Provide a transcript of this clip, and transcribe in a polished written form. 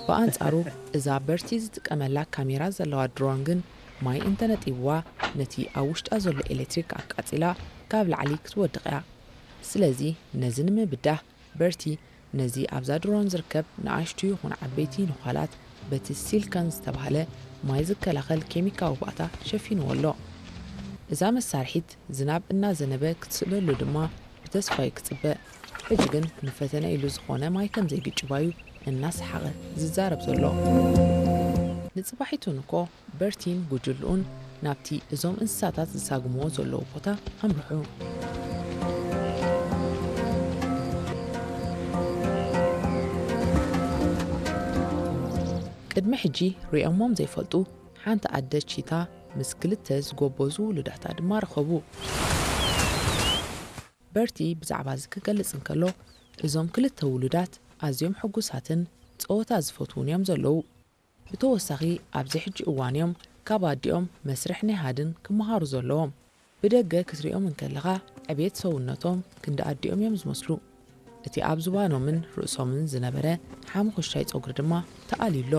በአንጻሩ እዛ በርቲ ዝጥቀመላ ካሜራ ዘለዋ ድሮን ግን ማይ እንተነጢዋ ነቲ ኣብ ውሽጣ ዘሎ ኤሌክትሪክ ኣቃጺላ ካብ ላዕሊ ክትወድቕ እያ ስለዚ ነዚ ንምብዳህ በርቲ ነዚ ኣብዛ ድሮን ዝርከብ ንኣሽቱ ይኹን ዓበይቲ ንዃላት በቲ ሲልከን ዝተባህለ ማይ ዝከላኸል ኬሚካዊ ባእታ ሸፊንዎ ኣሎ እዛ መሳርሒት ዝናብ እናዘነበ ክትስእለሉ ድማ ብተስፋይ ክጽበእ ሕጂ ግን ንፈተነ ኢሉ ዝኾነ ማይ ከም ዘይግጭባዩ እናሰሓቐ ዝዛረብ ዘሎ ንጽባሒቱን እኮ በርቲን ጉጅልኡን ናብቲ እዞም እንስሳታት ዝሳግምዎ ዘለዉ ቦታ ኣምርሑ ቅድሚ ሕጂ ሪኦሞም ዘይፈልጡ ሓንቲ ኣደ ቺታ ምስ ክልተ ዝጎበዙ ውሉዳታ ድማ ረኸቡ በርቲ ብዛዕባ ዝክገልጽ እንከሎ እዞም ክልተ ውሉዳት ኣዝዮም ሕጉሳትን ጸወታ ዝፈትውን እዮም ዘለዉ ብተወሳኺ ኣብዚ ሕጂ እዋን እዮም ካብ ኣዲኦም መስርሕ ናይ ሃድን ክመሃሩ ዘለዎም ብደገ ክትሪኦም እንከለኻ ዕብየት ሰውነቶም ክንዲ ኣዲኦም እዮም ዝመስሉ እቲ ኣብ ዝባኖምን ርእሶምን ዝነበረ ሓሙኽሻይ ጸጉሪ ድማ ተኣሊሎ